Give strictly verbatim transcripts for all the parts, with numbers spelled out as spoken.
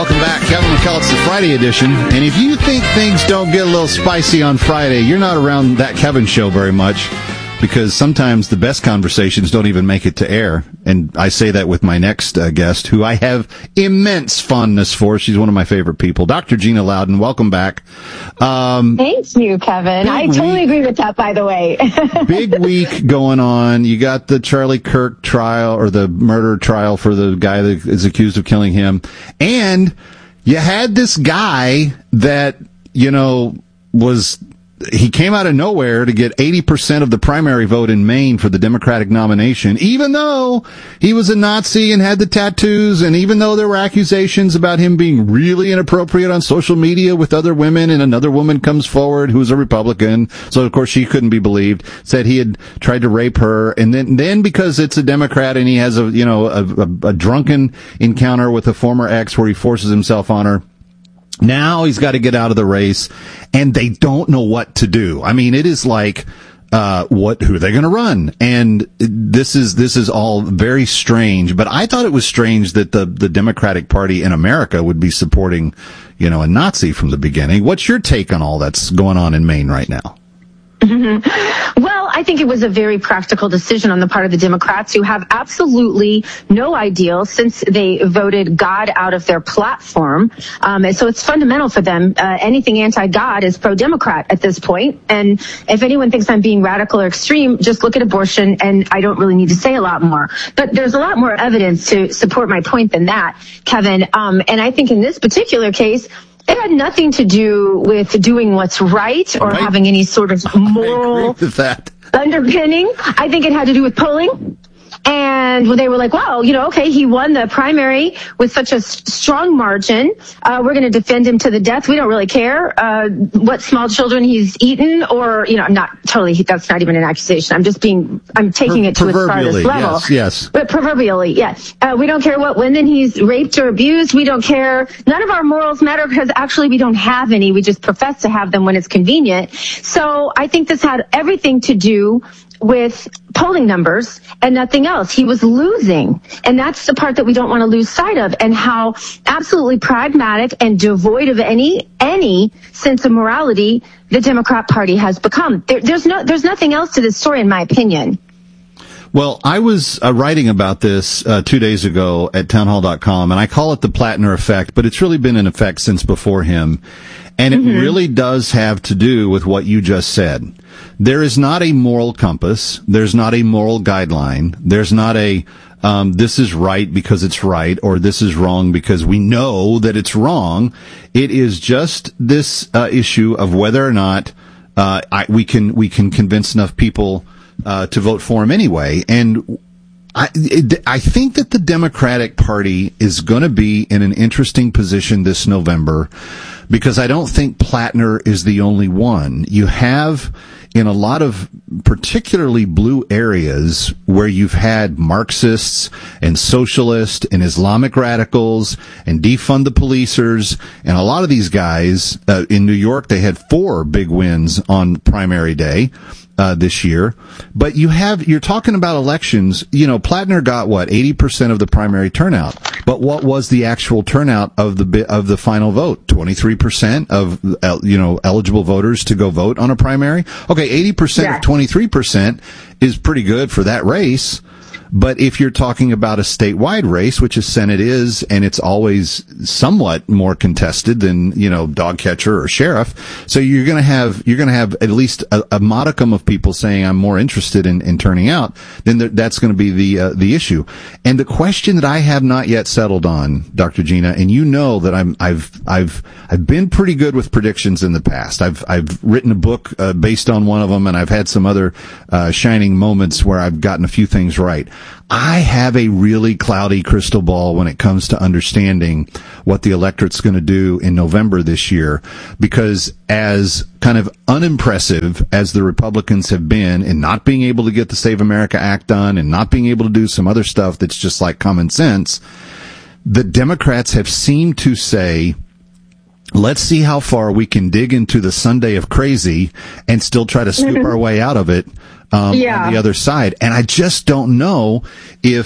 Welcome back. Kevin McCullough, it's the Friday edition. And if you think things don't get a little spicy on Friday, you're not around that Kevin show very much, because sometimes the best conversations don't even make it to air. And I say that with my next uh, guest, who I have immense fondness for. She's one of my favorite people. Doctor Gina Loudon, welcome back. Um, Thank you, Kevin. I totally week. agree with that, by the way. Big week going on. You got the Charlie Kirk trial, or the murder trial for the guy that is accused of killing him. And you had this guy that, you know, was... he came out of nowhere to get eighty percent of the primary vote in Maine for the Democratic nomination, even though he was a Nazi and had the tattoos, and even though there were accusations about him being really inappropriate on social media with other women, and another woman comes forward who's a Republican, so of course she couldn't be believed, said he had tried to rape her, and then, then because it's a Democrat and he has a, you know, a, a, a drunken encounter with a former ex where he forces himself on her, now he's got to get out of the race, and they don't know what to do. I mean, it is like, uh, what, who are they going to run? And this is, this is all very strange, but I thought it was strange that the, the Democratic Party in America would be supporting, you know, a Nazi from the beginning. What's your take on all that's going on in Maine right now? Mm-hmm. Well, I think it was a very practical decision on the part of the Democrats, who have absolutely no ideal since they voted God out of their platform. Um, and so it's fundamental for them. Uh, anything anti-God is pro-Democrat at this point. And if anyone thinks I'm being radical or extreme, just look at abortion, and I don't really need to say a lot more. But there's a lot more evidence to support my point than that, Kevin. Um, and I think in this particular case, it had nothing to do with doing what's right or right. having any sort of moral I agree with that. underpinning. I think it had to do with polling. And they were like, wow, you know, okay, he won the primary with such a s- strong margin. Uh, we're going to defend him to the death. We don't really care uh, what small children he's eaten, or, you know, not totally, that's not even an accusation. I'm just being, I'm taking it to its farthest level. Yes, yes. But proverbially, yes. Uh, we don't care what women he's raped or abused. We don't care. None of our morals matter, because actually we don't have any. We just profess to have them when it's convenient. So I think this had everything to do with polling numbers and nothing else. He was losing. And that's the part that we don't want to lose sight of, and how absolutely pragmatic and devoid of any, any sense of morality the Democrat Party has become. There, there's no, there's nothing else to this story, in my opinion. Well, I was uh, writing about this uh, two days ago at townhall dot com, and I call it the Plattner effect, but it's really been in effect since before him. And it mm-hmm. really does have to do with what you just said. There is not a moral compass. There's not a moral guideline. There's not a, um, this is right because it's right, or this is wrong because we know that it's wrong. It is just this uh, issue of whether or not uh, I, we can we can convince enough people uh, to vote for him anyway. And I, it, I think that the Democratic Party is going to be in an interesting position this November, because I don't think Plattner is the only one. You have, in a lot of particularly blue areas where you've had Marxists and socialists and Islamic radicals and defund the policers, and a lot of these guys, uh, in New York, they had four big wins on primary day. Uh, this year, but you have, you're talking about elections, you know, Plattner got what, eighty percent of the primary turnout, but what was the actual turnout of the, of the final vote? twenty-three percent of, you know, eligible voters to go vote on a primary? Okay, eighty percent yeah. of twenty-three percent is pretty good for that race. But if you're talking about a statewide race, which a Senate is, and it's always somewhat more contested than, you know, dog catcher or sheriff, so you're going to have, you're going to have at least a, a modicum of people saying I'm more interested in, in turning out, then th- that's going to be the, uh, the issue. And the question that I have not yet settled on, Doctor Gina, and you know that I'm, I've, I've, I've been pretty good with predictions in the past. I've, I've written a book, uh, based on one of them, and I've had some other, uh, shining moments where I've gotten a few things right. I have a really cloudy crystal ball when it comes to understanding what the electorate's going to do in November this year, because as kind of unimpressive as the Republicans have been in not being able to get the Save America Act done and not being able to do some other stuff that's just like common sense, the Democrats have seemed to say, let's see how far we can dig into the Sunday of crazy and still try to scoop our way out of it. Um, yeah. on the other side. And I just don't know if,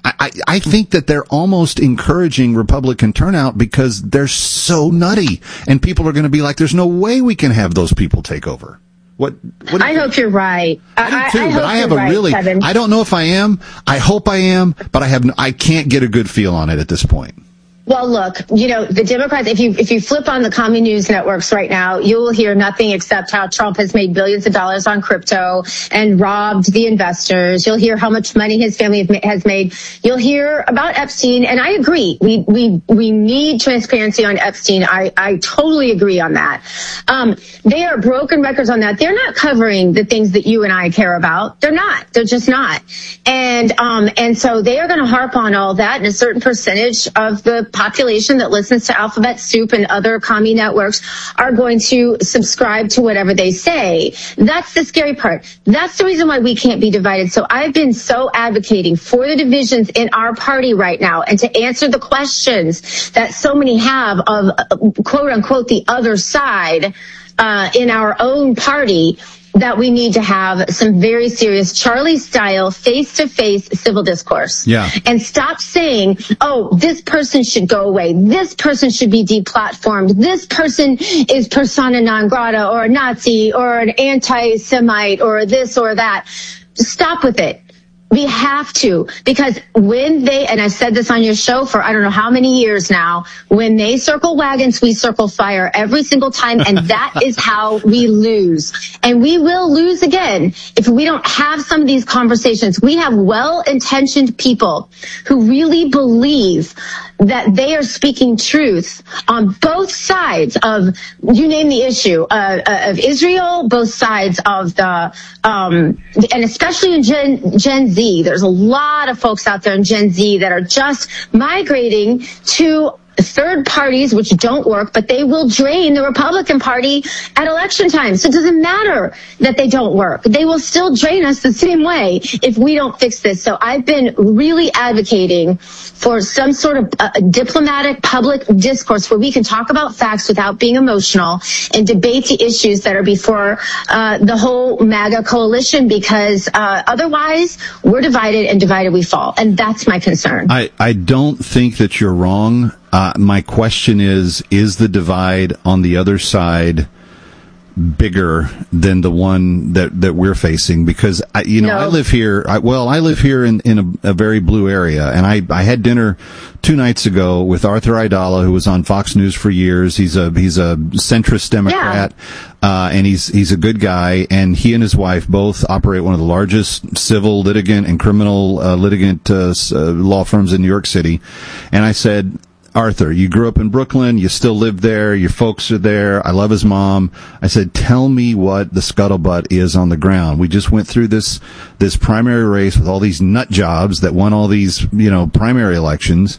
I, I think that they're almost encouraging Republican turnout because they're so nutty, and people are going to be like, "There's no way we can have those people take over." What? what I hope you're right. I do too, I, I but I have a right, really. Kevin. I don't know if I am. I hope I am, but I have. I can't get a good feel on it at this point. Well, look, you know, the Democrats, if you if you flip on the common news networks right now, you will hear nothing except how Trump has made billions of dollars on crypto and robbed the investors. You'll hear how much money his family has made. You'll hear about Epstein. And I agree. We we we need transparency on Epstein. I, I totally agree on that. Um, they are broken records on that. They're not covering the things that you and I care about. They're not. They're just not. And um and so they are going to harp on all that, and a certain percentage of the population that listens to Alphabet Soup and other commie networks are going to subscribe to whatever they say. That's the scary part. That's the reason why we can't be divided. So I've been so advocating for the divisions in our party right now, and to answer the questions that so many have of uh, quote unquote the other side uh, in our own party, that we need to have some very serious Charlie-style, face-to-face civil discourse. Yeah. And stop saying, oh, this person should go away. This person should be deplatformed. This person is persona non grata or a Nazi or an anti-Semite or this or that. Stop with it. We have to, because when they, and I've said this on your show for I don't know how many years now, when they circle wagons, we circle fire every single time, and that is how we lose. And we will lose again if we don't have some of these conversations. We have well-intentioned people who really believe that they are speaking truth on both sides of, you name the issue, uh, of Israel, both sides of the, um, and especially in Gen, Gen Z. There's a lot of folks out there in Gen Z that are just migrating to third parties, which don't work, but they will drain the Republican Party at election time. So it doesn't matter that they don't work. They will still drain us the same way if we don't fix this. So I've been really advocating for some sort of uh, diplomatic public discourse where we can talk about facts without being emotional and debate the issues that are before uh, the whole MAGA coalition, because uh, otherwise we're divided, and divided we fall. And that's my concern. I, I don't think that you're wrong. Uh, my question is, is the divide on the other side bigger than the one that, that we're facing? Because, I, you know, no. I live here, I, well, I live here in, in a, a very blue area, and I, I had dinner two nights ago with Arthur Aidala, who was on Fox News for years. He's a, he's a centrist Democrat, yeah. uh, and he's, he's a good guy, and he and his wife both operate one of the largest civil litigant and criminal uh, litigant uh, uh, law firms in New York City. And I said, Arthur, you grew up in Brooklyn, you still live there, your folks are there, I love his mom. I said, tell me what the scuttlebutt is on the ground. We just went through this, this primary race with all these nut jobs that won all these, you know, primary elections.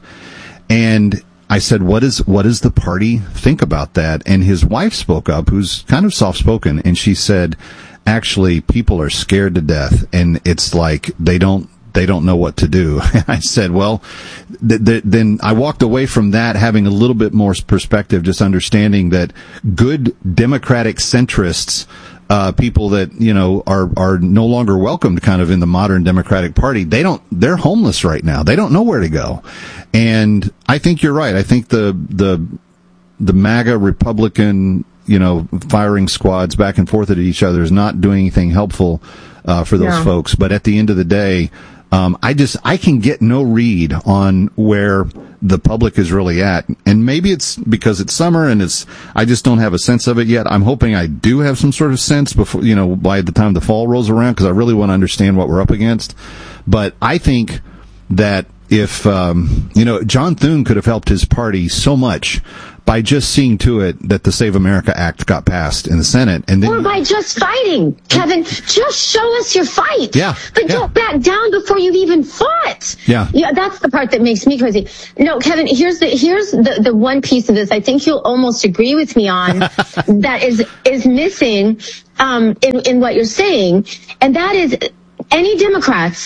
And I said, what is, what does the party think about that? And his wife spoke up, who's kind of soft-spoken, and she said, actually, people are scared to death, and it's like they don't, they don't know what to do. I said, well, th- th- then I walked away from that having a little bit more perspective, just understanding that good Democratic centrists, uh, people that, you know, are, are no longer welcomed kind of in the modern Democratic Party, they don't, they're homeless right now. They don't know where to go. And I think you're right. I think the, the, the MAGA Republican, you know, firing squads back and forth at each other is not doing anything helpful, uh, for those yeah. folks. But at the end of the day, Um, I just, I can get no read on where the public is really at. And maybe it's because it's summer and it's, I just don't have a sense of it yet. I'm hoping I do have some sort of sense before, you know, by the time the fall rolls around, because I really want to understand what we're up against. But I think that if, um, you know, John Thune could have helped his party so much by just seeing to it that the Save America Act got passed in the Senate. And then, or by just fighting, Kevin. Just show us your fight. Yeah. But yeah. don't back down before you've even fought. Yeah. Yeah, that's the part that makes me crazy. No, Kevin, here's the here's the, the one piece of this I think you'll almost agree with me on that is is missing um in, in what you're saying. And that is any Democrats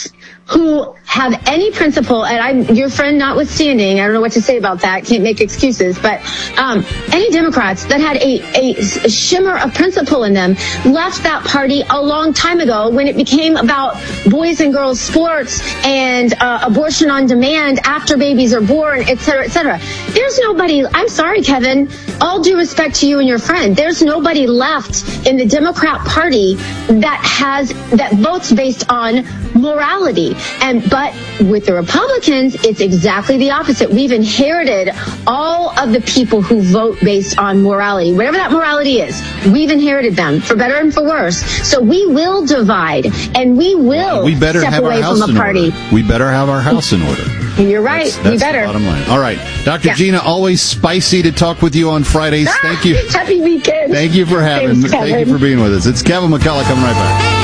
who have any principle, and I'm your friend notwithstanding, I don't know what to say about that, can't make excuses, but um, any Democrats that had a, a, a shimmer of principle in them left that party a long time ago when it became about boys and girls sports and uh, abortion on demand after babies are born, et cetera, et cetera. There's nobody, I'm sorry, Kevin, all due respect to you and your friend, there's nobody left in the Democrat Party that has, that votes based on morality. And but with the Republicans, it's exactly the opposite. We've inherited all of the people who vote based on morality, whatever that morality is. We've inherited them for better and for worse. So we will divide, and we will we better step have away our house from a in party. Order. We better have our house in order. You're right. That's, that's we better. The bottom line. All right, Doctor Yeah. Gina, always spicy to talk with you on Fridays. Ah, Thank you. Happy weekend. Thank you for having. Thanks, Thank Kevin. you for being with us. It's Kevin McCullough coming right back.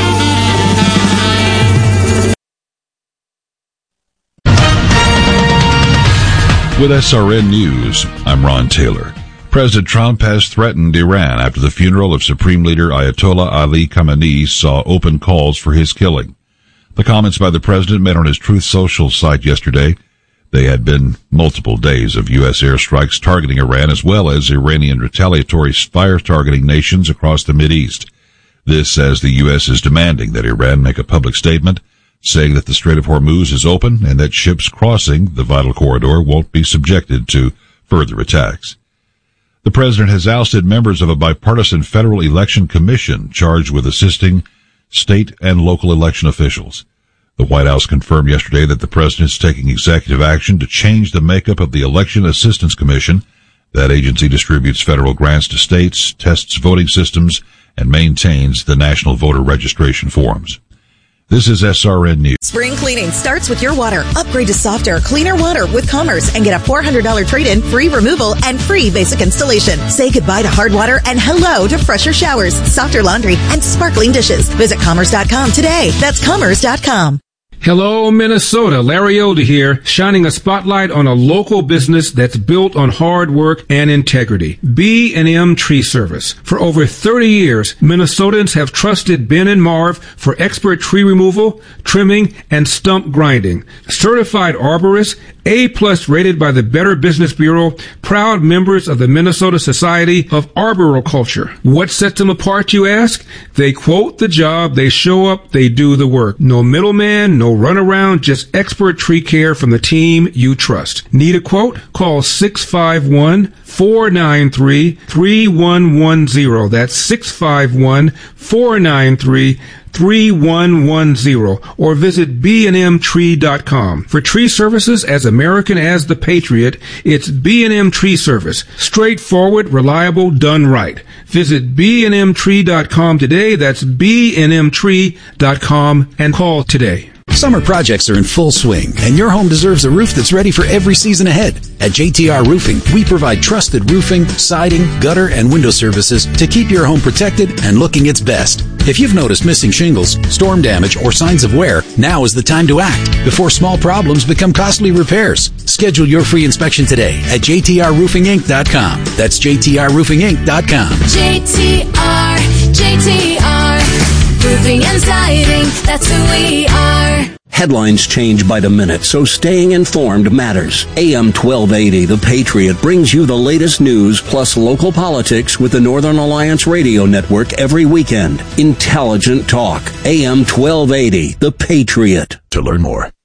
With S R N News, I'm Ron Taylor. President Trump has threatened Iran after the funeral of Supreme Leader Ayatollah Ali Khamenei saw open calls for his killing. The comments by the president made on his Truth Social site yesterday. They had been multiple days of U S airstrikes targeting Iran as well as Iranian retaliatory fire targeting nations across the Mideast. This as the U S is demanding that Iran make a public statement saying that the Strait of Hormuz is open and that ships crossing the vital corridor won't be subjected to further attacks. The president has ousted members of a bipartisan federal election commission charged with assisting state and local election officials. The White House confirmed yesterday that the president is taking executive action to change the makeup of the Election Assistance Commission. That agency distributes federal grants to states, tests voting systems, and maintains the national voter registration forms. This is S R N News. Spring cleaning starts with your water. Upgrade to softer, cleaner water with Commerce and get a four hundred dollars trade-in, free removal, and free basic installation. Say goodbye to hard water and hello to fresher showers, softer laundry, and sparkling dishes. Visit commerce dot com today. That's commerce dot com. Hello, Minnesota. Larry Elder here, shining a spotlight on a local business that's built on hard work and integrity. B and M Tree Service. For over thirty years, Minnesotans have trusted Ben and Marv for expert tree removal, trimming, and stump grinding. Certified arborists, A-plus rated by the Better Business Bureau, proud members of the Minnesota Society of Arboriculture. What sets them apart, you ask? They quote the job, they show up, they do the work. No middleman, no runaround, just expert tree care from the team you trust. Need a quote? Call six five one, four nine three, three one one zero. That's six five one, four nine three, three one one zero or visit b and m tree dot com. For tree services as American as the Patriot, it's B and M Tree Service. Straightforward, reliable, done right. Visit b and m tree dot com today. That's b and m tree dot com and call today. Summer projects are in full swing, and your home deserves a roof that's ready for every season ahead. At J T R Roofing, we provide trusted roofing, siding, gutter, and window services to keep your home protected and looking its best. If you've noticed missing shingles, storm damage, or signs of wear, now is the time to act before small problems become costly repairs. Schedule your free inspection today at j t r roofing inc dot com. That's j t r roofing inc dot com. J T R, J T R, roofing and siding, that's who we are. Headlines change by the minute, so staying informed matters. A M twelve eighty, The Patriot, brings you the latest news plus local politics with the Northern Alliance Radio Network every weekend. Intelligent talk. A M twelve eighty, The Patriot. To learn more,